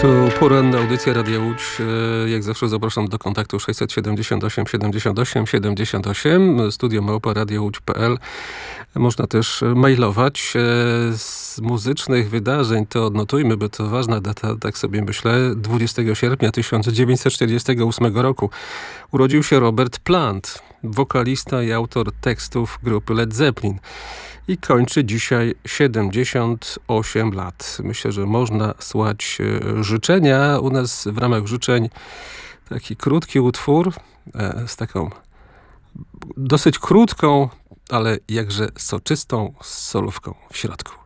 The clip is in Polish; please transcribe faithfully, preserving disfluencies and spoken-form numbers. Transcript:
To poranna audycja Radia Łódź. Jak zawsze zapraszam do kontaktu sześćset siedemdziesiąt osiem siedemdziesiąt osiem siedemdziesiąt osiem, studio małpa radio łódź kropka p l. Można też mailować. Z muzycznych wydarzeń to odnotujmy, bo to ważna data, tak sobie myślę, dwudziestego sierpnia tysiąc dziewięćset czterdziestego ósmego roku urodził się Robert Plant, wokalista i autor tekstów grupy Led Zeppelin. I kończy dzisiaj siedemdziesiąt osiem lat. Myślę, że można słuchać życzenia. U nas w ramach życzeń taki krótki utwór e, z taką dosyć krótką, ale jakże soczystą solówką w środku.